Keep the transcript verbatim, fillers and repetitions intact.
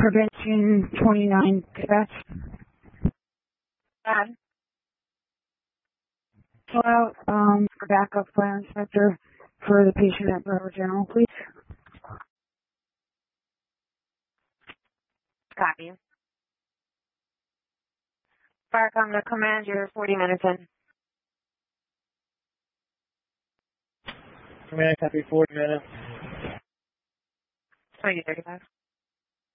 Prevention twenty-nine dispatch. Bad. Fill out um, for backup fire inspector for the patient at Broward General, please. Copy. Firecom to command, you're forty minutes in. Command, copy, forty minutes. twenty thirty-five.